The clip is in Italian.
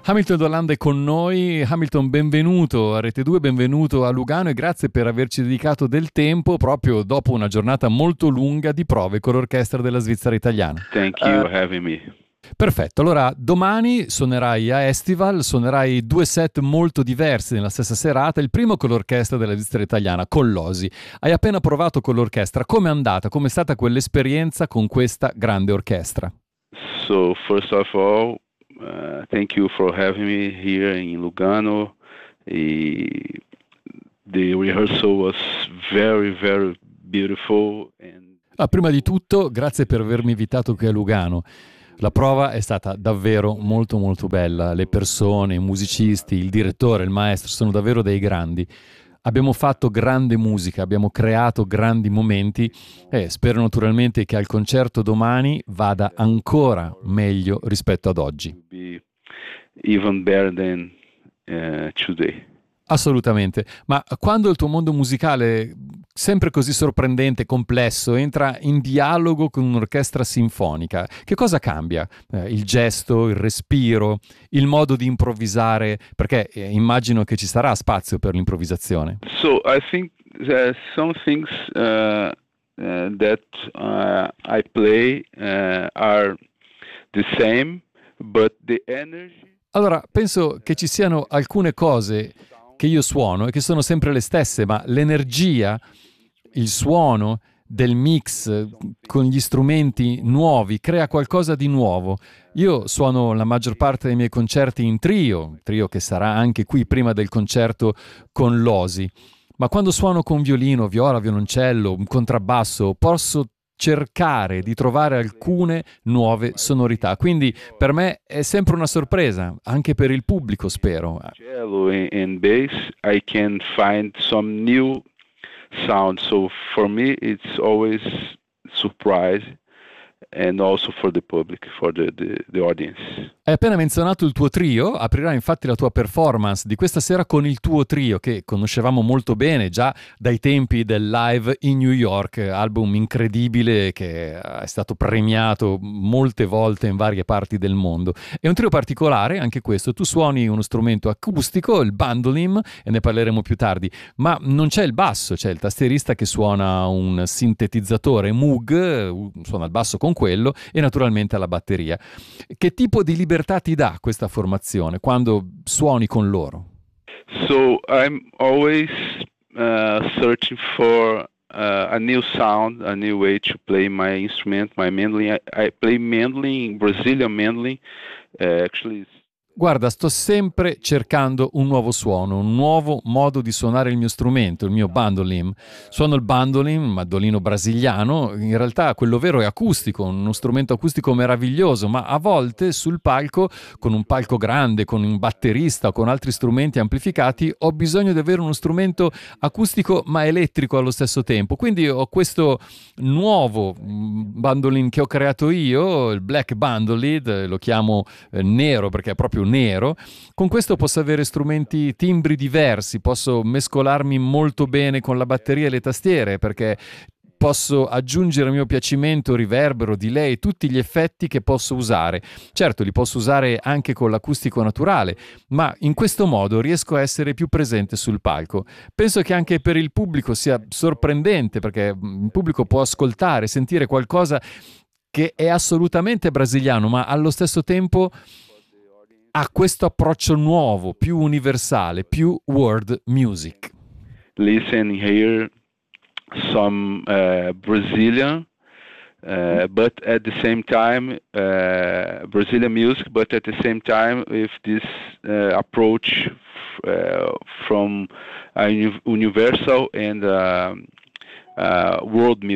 Hamilton Dolanda è con noi. Hamilton, benvenuto a Rete 2, benvenuto a Lugano e grazie per averci dedicato del tempo proprio dopo una giornata molto lunga di prove con l'orchestra della Svizzera Italiana. Thank you for having me. Perfetto, allora domani suonerai a Estival, suonerai due set molto diversi nella stessa serata, il primo con l'orchestra della Svizzera Italiana, con l'Osi. Hai appena provato con l'orchestra, com'è andata? Com'è stata quell'esperienza con questa grande orchestra? So first of all, thank you for having me here in Lugano. The rehearsal was very, very beautiful. Prima di tutto, grazie per avermi invitato qui a Lugano. La prova è stata davvero molto molto bella, le persone, i musicisti, il direttore, il maestro sono davvero dei grandi. Abbiamo fatto grande musica, abbiamo creato grandi momenti e spero naturalmente che al concerto domani vada ancora meglio rispetto ad oggi. Even better than today. Assolutamente, ma quando il tuo mondo musicale, sempre così sorprendente, complesso, entra in dialogo con un'orchestra sinfonica, che cosa cambia? Il gesto, il respiro, il modo di improvvisare, perché immagino che ci sarà spazio per l'improvvisazione. So I think some things that I play are the same, but the energy. Allora, penso che ci siano alcune cose che io suono e che sono sempre le stesse, ma l'energia, il suono del mix con gli strumenti nuovi crea qualcosa di nuovo. Io suono la maggior parte dei miei concerti in trio che sarà anche qui prima del concerto con l'Osi, ma quando suono con violino, viola, violoncello, un contrabbasso, posso cercare di trovare alcune nuove sonorità. Quindi per me è sempre una sorpresa, anche per il pubblico, spero. Cello and bass, I can find some new sound. So for me, it's always surprise, and also for the public, for the audience. Hai appena menzionato il tuo trio, aprirà infatti la tua performance di questa sera con il tuo trio che conoscevamo molto bene già dai tempi del Live in New York, album incredibile che è stato premiato molte volte in varie parti del mondo. È un trio particolare, anche questo, tu suoni uno strumento acustico, il bandolim, e ne parleremo più tardi, ma non c'è il basso, c'è il tastierista che suona un sintetizzatore Moog, suona il basso con quello e naturalmente la batteria. Che tipo di libertà ti dà questa formazione quando suoni con loro? So I'm always searching for a new sound, a new way to play my instrument, my mandolin. I play mandolin, Brazilian mandolin. Actually, Guarda, sto sempre cercando un nuovo suono, un nuovo modo di suonare il mio strumento, il mio bandolim. Suono il bandolim, un mandolino brasiliano, in realtà quello vero è acustico, uno strumento acustico meraviglioso, ma a volte sul palco, con un palco grande, con un batterista o con altri strumenti amplificati, ho bisogno di avere uno strumento acustico ma elettrico allo stesso tempo. Quindi ho questo nuovo bandolin che ho creato io, il Black Bandolid, lo chiamo nero perché è proprio nero. Con questo posso avere strumenti, timbri diversi, posso mescolarmi molto bene con la batteria e le tastiere perché posso aggiungere a mio piacimento riverbero, delay, tutti gli effetti che posso usare. Certo, li posso usare anche con l'acustico naturale, ma in questo modo riesco a essere più presente sul palco. Penso che anche per il pubblico sia sorprendente perché il pubblico può ascoltare, sentire qualcosa che è assolutamente brasiliano, ma allo stesso tempo ha questo approccio nuovo, più universale, più world music. listen here some Brazilian, but at the same time Brazilian music, but at the same time with this approach from universal and world music.